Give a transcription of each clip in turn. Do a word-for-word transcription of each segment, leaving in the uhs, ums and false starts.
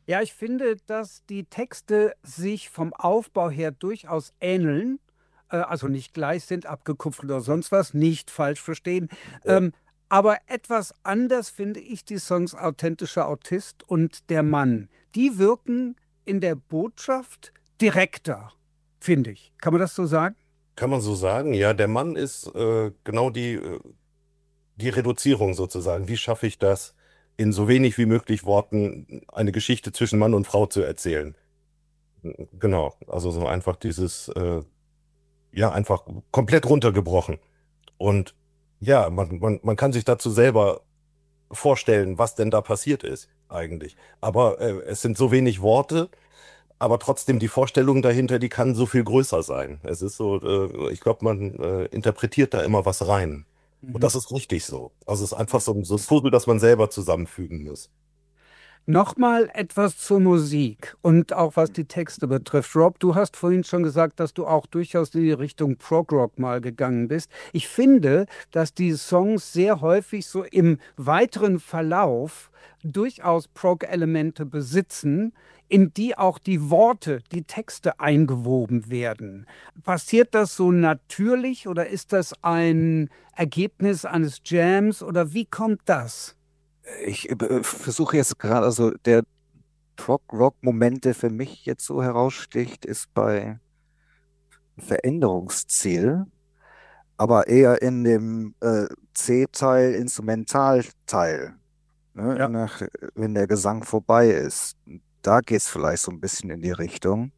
Ja, ich finde, dass die Texte sich vom Aufbau her durchaus ähneln, äh, also nicht gleich sind, abgekupfert oder sonst was, nicht falsch verstehen. Ja. Ähm, aber etwas anders finde ich die Songs Authentischer Autist und Der Mann. Die wirken in der Botschaft direkter, finde ich. Kann man das so sagen? Kann man so sagen? Ja, der Mann ist äh, genau die, äh, die Reduzierung sozusagen. Wie schaffe ich das, in so wenig wie möglich Worten eine Geschichte zwischen Mann und Frau zu erzählen? Genau, also so einfach dieses, äh, ja, einfach komplett runtergebrochen. Und ja, man, man, man kann sich dazu selber vorstellen, was denn da passiert ist eigentlich. Aber äh, es sind so wenig Worte, aber trotzdem die Vorstellung dahinter, die kann so viel größer sein. Es ist so, äh, ich glaube, man äh, interpretiert da immer was rein. Und Mhm. das ist richtig so. Also es ist einfach so, so ein Puzzle, das man selber zusammenfügen muss. Nochmal etwas zur Musik und auch was die Texte betrifft. Rob, du hast vorhin schon gesagt, dass du auch durchaus in die Richtung Prog-Rock mal gegangen bist. Ich finde, dass die Songs sehr häufig so im weiteren Verlauf durchaus Prog-Elemente besitzen, in die auch die Worte, die Texte eingewoben werden. Passiert das so natürlich oder ist das ein Ergebnis eines Jams oder wie kommt das? Ich äh, versuche jetzt gerade, also der Prog-Rock-Moment, der für mich jetzt so heraussticht, ist bei Veränderungsziel, aber eher in dem äh, C-Teil, Instrumentalteil, ne? Ja. Nach, wenn der Gesang vorbei ist. Da geht es vielleicht so ein bisschen in die Richtung.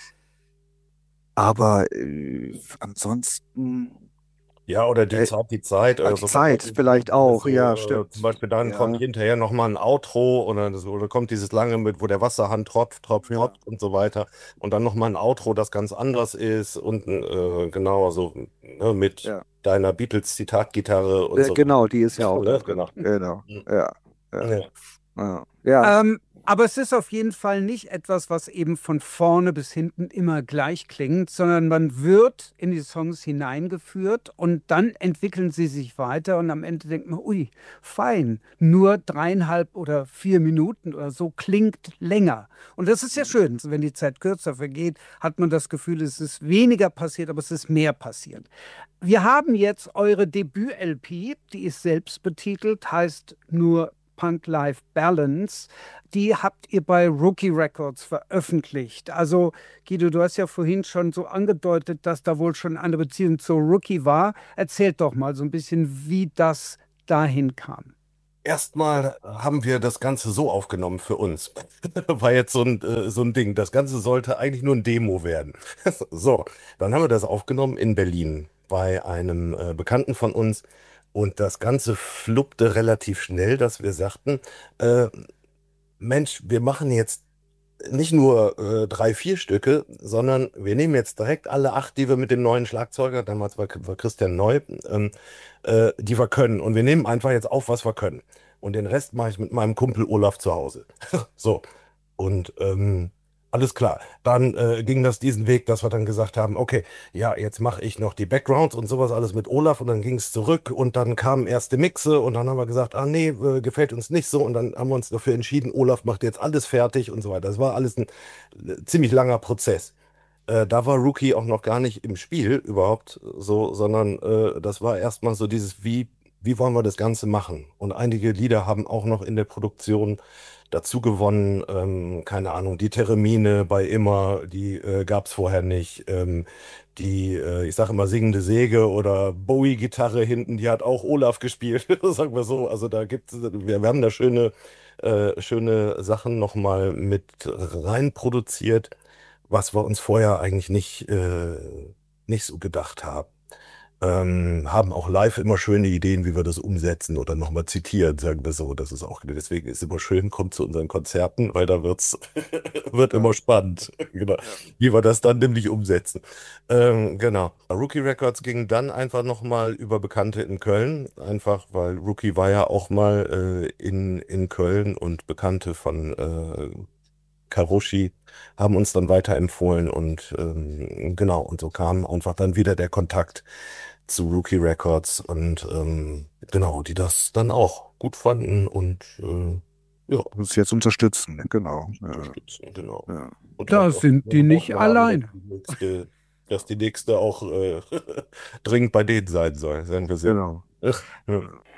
Aber äh, ansonsten, Ja, oder die äh, Zeit, die Zeit, ah, oder die so was weiß Zeit ich, vielleicht ist auch, ja, so, äh, zum stimmt. Beispiel dann kommt Ja, hinterher nochmal ein Outro oder, das, oder kommt dieses lange mit, wo der Wasserhahn tropft, tropft, ja, tropft und so weiter. Und dann nochmal ein Outro, das ganz anders ist und äh, genau, also ne, mit ja. deiner Beatles-Zitatgitarre und Äh, so genau, die ist ja auch da weiter. Ne, drin. genau. Genau, ja, ja, Ja. ja. Ja, Ähm, aber es ist auf jeden Fall nicht etwas, was eben von vorne bis hinten immer gleich klingt, sondern man wird in die Songs hineingeführt und dann entwickeln sie sich weiter und am Ende denkt man, ui, fein, nur dreieinhalb oder vier Minuten oder so klingt länger. Und das ist ja schön. Wenn die Zeit kürzer vergeht, hat man das Gefühl, es ist weniger passiert, aber es ist mehr passiert. Wir haben jetzt eure Debüt-L P, die ist selbst betitelt, heißt nur Punk-Life Balance. Die habt ihr bei Rookie Records veröffentlicht. Also, Guido, du hast ja vorhin schon so angedeutet, dass da wohl schon eine Beziehung zu Rookie war. Erzählt doch mal so ein bisschen, wie das dahin kam. Erstmal haben wir das Ganze so aufgenommen für uns. War jetzt so ein, äh, so ein Ding. Das Ganze sollte eigentlich nur ein Demo werden. So, dann haben wir das aufgenommen in Berlin bei einem äh, Bekannten von uns. Und das Ganze fluppte relativ schnell, dass wir sagten, äh, Mensch, wir machen jetzt nicht nur äh, drei, vier Stücke, sondern wir nehmen jetzt direkt alle acht, die wir mit dem neuen Schlagzeuger, damals war, war Christian Neu, ähm, äh, die wir können. Und wir nehmen einfach jetzt auf, was wir können. Und den Rest mache ich mit meinem Kumpel Olaf zu Hause. So. Und ähm, alles klar. Dann äh, ging das diesen Weg, dass wir dann gesagt haben, okay, ja, jetzt mache ich noch die Backgrounds und sowas alles mit Olaf und dann ging es zurück und dann kamen erste Mixe und dann haben wir gesagt, ah nee, äh, gefällt uns nicht so und dann haben wir uns dafür entschieden, Olaf macht jetzt alles fertig und so weiter. Das war alles ein äh, ziemlich langer Prozess. Äh, da war Rookie auch noch gar nicht im Spiel überhaupt so, sondern äh, das war erstmal so dieses, wie, wie wollen wir das Ganze machen? Und einige Lieder haben auch noch in der Produktion dazu gewonnen. Ähm, keine Ahnung, die Teremine bei Immer, die äh, gab es vorher nicht. Ähm, die, äh, ich sage immer singende Säge oder Bowie-Gitarre hinten, die hat auch Olaf gespielt, sagen wir so. Also da gibt es, wir, wir haben da schöne, äh, schöne Sachen nochmal mit rein produziert, was wir uns vorher eigentlich nicht, äh, nicht so gedacht haben. Ähm, haben auch live immer schöne Ideen, wie wir das umsetzen oder nochmal zitieren, sagen wir so. Das ist auch, deswegen ist immer schön, kommt zu unseren Konzerten, weil da wird's, wird immer ja, spannend, genau, ja. wie wir das dann nämlich umsetzen. Ähm, genau. Rookie Records ging dann einfach nochmal über Bekannte in Köln, einfach weil Rookie war ja auch mal äh, in, in Köln und Bekannte von äh, Karoshi haben uns dann weiterempfohlen und ähm, genau, und so kam einfach dann wieder der Kontakt zu Rookie Records und ähm, genau, die das dann auch gut fanden und äh, Ja, uns jetzt unterstützen, ne? Genau. Ja, unterstützen, genau. ja. Und Da auch, dass sind wir die nicht Hoffnung haben, alleine. dass die nächste, dass die nächste auch äh, dringend bei denen sein soll, sagen wir so. Genau. Ja.